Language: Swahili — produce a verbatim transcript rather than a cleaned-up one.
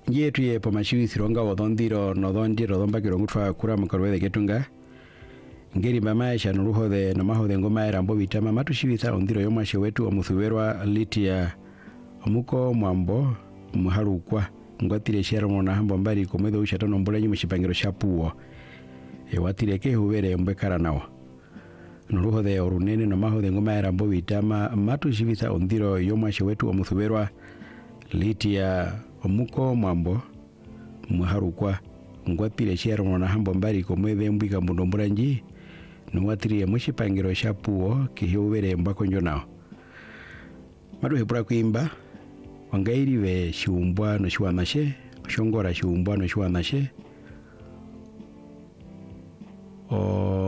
yetu ye pa machiwi thironga wodondiro no dondiro domba kirongutwa kura mukarwede ketunga ngeri mamaisha nuruho de no maho de ngoma era mbo bitama matushibitha ondiro yomashe wetu omuthuberwa litia omuko mwambo muharukwa ngwatire shero mona hambo mbali komwetho ushatono mbola nyuma shipangiro shapuo e watire ke hubere mbekara nawo nuruho de orunene no maho de ngoma era mbo bitama matushibitha ondiro yomashe wetu omuthuberwa litia omuko mwambo muharukwa ngwatire shero mona hambo mbali komwetho mbika mundo mburanji nuwatiriye mushipangiro shapuo kihubere mbako njonao madu hepura kuimba wangairiwe shiumbwa no shiwanashe shongora shiumbwa no shiwanashe o